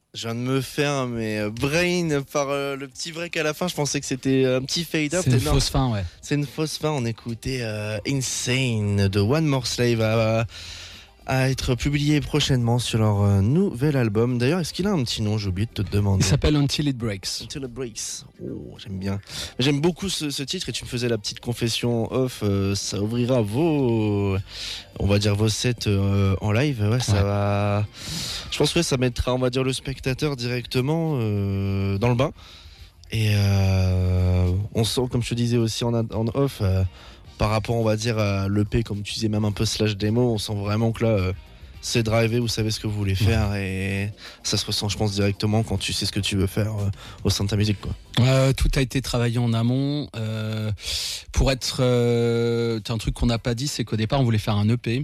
Je viens de me faire brain par le petit break à la fin. Je pensais que c'était un petit fade up. C'est une fausse fin, ouais. C'est une fausse fin. On écoutait Insane de One More Slave à être publié prochainement sur leur nouvel album. D'ailleurs, est-ce qu'il a un petit nom? J'ai oublié de te demander. Il s'appelle Until It Breaks. Until It Breaks. Oh, j'aime bien. J'aime beaucoup ce titre et tu me faisais la petite confession off. Ça ouvrira vos sets en live. Ouais, ça va. Je pense que ça mettra, on va dire, le spectateur directement dans le bain. Et on sent, comme je te disais aussi en off, par rapport, on va dire, à l'EP, comme tu disais, même un peu slash démo, on sent vraiment que là, c'est drivé, vous savez ce que vous voulez faire et ça se ressent, je pense, directement quand tu sais ce que tu veux faire au sein de ta musique, quoi. Tout a été travaillé en amont. Pour être... un truc qu'on n'a pas dit, c'est qu'au départ, on voulait faire un EP.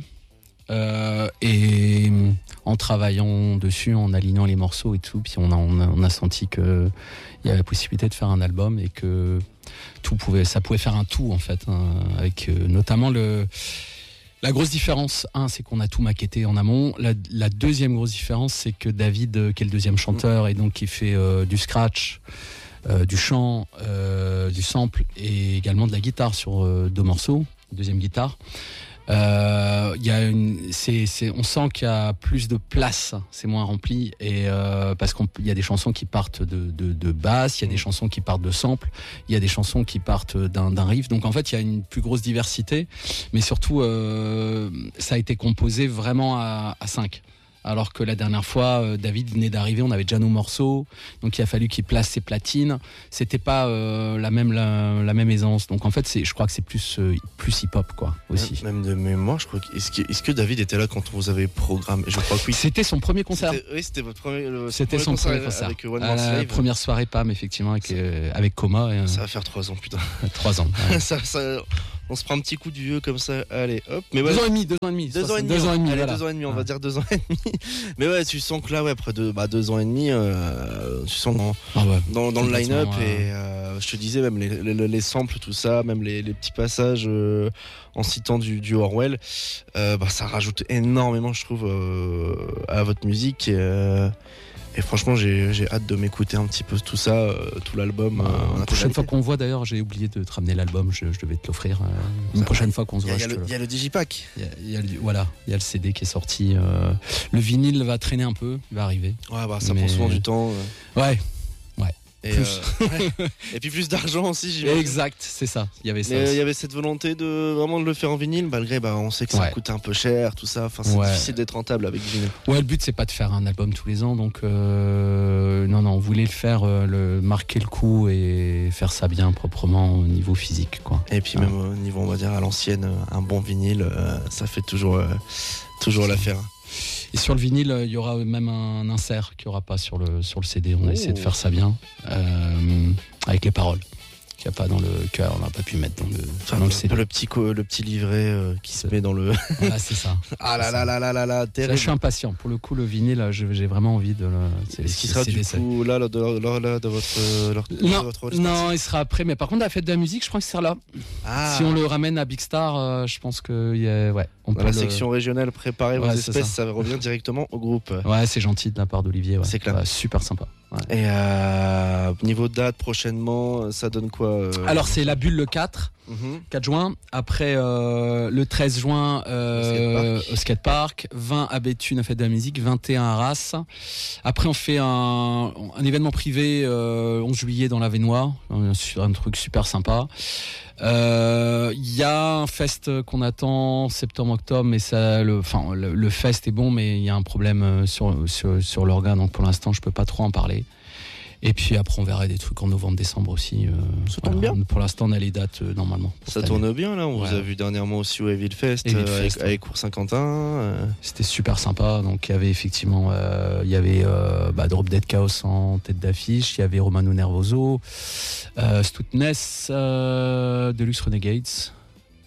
Et en travaillant dessus, en alignant les morceaux et tout, puis on a senti qu'il y avait la possibilité de faire un album et que ça pouvait faire un tout en fait, hein, avec notamment la grosse différence, c'est qu'on a tout maquetté en amont. La deuxième grosse différence, c'est que David, qui est le deuxième chanteur et donc qui fait du scratch, du chant, du sample et également de la guitare sur 2 morceaux, deuxième guitare. On sent qu'il y a plus de place, c'est moins rempli et parce qu'il y a des chansons qui partent de basse, il y a des chansons qui partent de sample, il y a des chansons qui partent d'un riff, donc en fait il y a une plus grosse diversité, mais surtout ça a été composé vraiment à 5. Alors que la dernière fois, David venait d'arriver, on avait déjà nos morceaux, donc il a fallu qu'il place ses platines. C'était pas la même aisance. Donc en fait, je crois que c'est plus hip-hop, quoi, aussi. Même de mémoire, je crois. Est-ce que David était là quand vous avez programmé? Je crois que oui. C'était son premier concert. C'était votre premier. C'était son premier concert. Avec One More Slave. La première soirée PAM, effectivement, avec Coma. Ça va faire 3 ans, putain. 3 ans. Ouais. On se prend un petit coup de vieux comme ça. Allez, hop. Mais 2 ans et demi. 2 ans et demi. Allez, voilà. 2 ans et demi, on va dire 2 ans et demi. Mais ouais, tu sens que là, après 2 ans et demi, tu sens dans le line-up et je te disais même les samples, tout ça, même les petits passages en citant du Orwell, ça rajoute énormément, je trouve, à votre musique. Et franchement, j'ai hâte de m'écouter un petit peu tout ça, tout l'album. La prochaine fois qu'on voit, d'ailleurs, j'ai oublié de te ramener l'album, je devais te l'offrir. Une prochaine fois qu'on se voit. Il y a le Digipack. Il y a le CD qui est sorti. Le vinyle va traîner un peu, il va arriver. Ouais, ça prend souvent du temps. Ouais. Et puis plus d'argent aussi, j'imagine. Exact, c'est ça. Il y avait ça. Il y avait cette volonté de vraiment de le faire en vinyle, malgré on sait que ça coûte un peu cher, tout ça. Enfin, c'est difficile d'être rentable avec vinyle. Ouais, le but c'est pas de faire un album tous les ans, donc non, on voulait le faire, marquer le coup et faire ça bien proprement au niveau physique, quoi. Et puis même au niveau, on va dire à l'ancienne, un bon vinyle, ça fait toujours l'affaire. Et sur le vinyle, il y aura même un insert qu'il n'y aura pas sur le CD. On a essayé de faire ça bien, avec les paroles. Qu'il n'y a pas dans le cœur, on n'a pas pu mettre dans le CD. Le petit livret qui se met dans le... Voilà, c'est ça. Ah là, terrible. Je suis impatient. Pour le coup, le vinyle, j'ai vraiment envie de le... Est-ce qu'il sera du coup là de votre... Non, il sera après. Mais par contre, à la fête de la musique, je crois que c'est là. Si on le ramène à Big Star, je pense que... Dans la section régionale, préparez vos espèces, ça revient directement au groupe. Ouais, c'est gentil de la part d'Olivier. Ouais. C'est clair. Super sympa. Ouais. Et niveau date, prochainement, ça donne quoi Alors, c'est la Bulle le 4 juin. Après, le 13 juin, au skatepark. 20 à Béthune, à Fête de la musique. 21 à Arras. Après, on fait un événement privé 11 juillet dans la Vénois. Un truc super sympa. Il y a un fest qu'on attend septembre-octobre, mais le fest est bon, mais il y a un problème sur l'organe, donc pour l'instant je peux pas trop en parler. Et puis après on verra des trucs en novembre-décembre aussi. Ça tourne bien. Pour l'instant on a les dates normalement. Ça tourne bien là, on vous a vu dernièrement aussi au Evil Fest, avec Cours Saint-Quentin. C'était super sympa, donc il y avait effectivement Drop Dead Chaos en tête d'affiche, il y avait Romano Nervoso, Stoutness, Deluxe Renegades.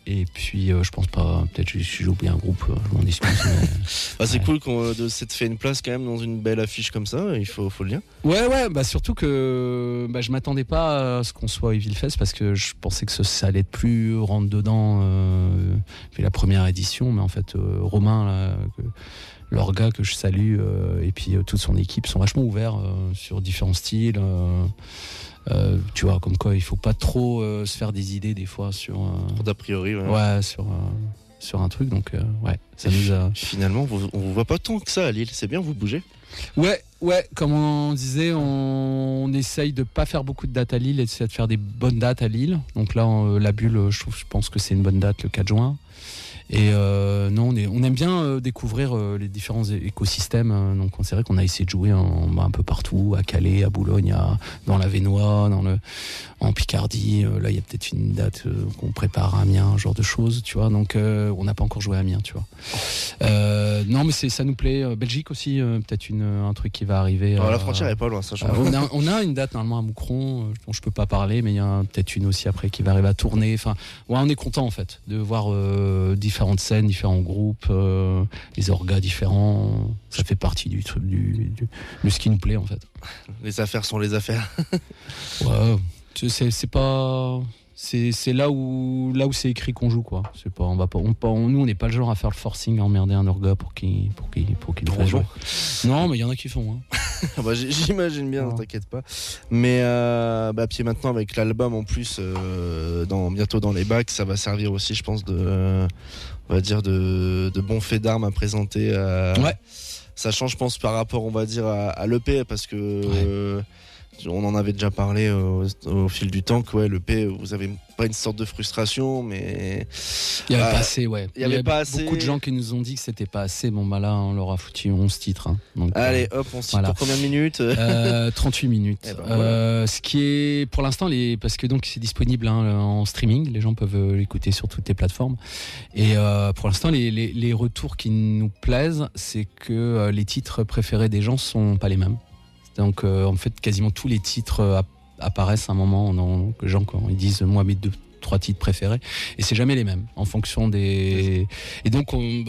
Et puis je pense pas, peut-être j'ai oublié un groupe, je m'en excuse. Mais... c'est cool qu'on de s'être fait une place quand même dans une belle affiche comme ça, il faut le dire. Ouais, bah surtout que je m'attendais pas à ce qu'on soit au Evil Fest parce que je pensais que ça allait être plus rentre dedans puis la première édition, mais en fait Romain là, leur gars que je salue et puis toute son équipe sont vachement ouverts sur différents styles. Tu vois, comme quoi il faut pas trop se faire des idées des fois sur d'a priori sur un truc, donc ça nous a... Finalement on vous voit pas tant que ça à Lille, c'est bien, vous bougez. Ouais, comme on disait, on essaye de pas faire beaucoup de dates à Lille et d'essayer de faire des bonnes dates à Lille. Donc là la Bulle, je pense que c'est une bonne date le 4 juin. Et non, on aime bien découvrir les différents écosystèmes. Donc c'est vrai qu'on a essayé de jouer un peu partout, à Calais, à Boulogne, dans la Vénois, en Picardie. Là, il y a peut-être une date qu'on prépare à Amiens, ce genre de choses, tu vois. Donc on n'a pas encore joué à Amiens, tu vois. Non, mais ça nous plaît. Belgique aussi, peut-être un truc qui va arriver. La frontière est pas loin, ça. On a une date normalement à Moucron dont je peux pas parler, mais il y a peut-être une aussi après qui va arriver à tourner. Enfin, on est content en fait de voir différentes scènes, différents groupes, les orgas différents. Ça fait partie du truc, de ce qui nous plaît en fait. Les affaires sont les affaires. Ouais, c'est pas. C'est là où c'est écrit qu'on joue, quoi. C'est pas, nous on n'est pas le genre à faire le forcing, à emmerder un orga pour qu'il le fasse jouer. Non, mais il y en a qui font. Hein. J'imagine bien, t'inquiète pas. Mais puis maintenant avec l'album en plus, bientôt dans les bacs, ça va servir aussi, je pense, de bons faits d'armes à présenter. Ça change, je pense, par rapport, on va dire, à l'EP, parce que. On en avait déjà parlé au fil du temps que l'EP, vous avez pas une sorte de frustration, mais il y avait pas assez, il y avait pas assez. Beaucoup de gens qui nous ont dit que c'était pas assez. Bon bah là on leur a foutu 11 titres. Hein. Donc, allez hop, on se titre pour combien de minutes 38 minutes. Ce qui est pour l'instant parce que donc c'est disponible en streaming, les gens peuvent l'écouter sur toutes les plateformes. Et pour l'instant les retours qui nous plaisent, c'est que les titres préférés des gens sont pas les mêmes. Donc en fait quasiment tous les titres apparaissent à un moment donc les gens quand ils disent moi mes 2-3 titres préférés et c'est jamais les mêmes en fonction des et donc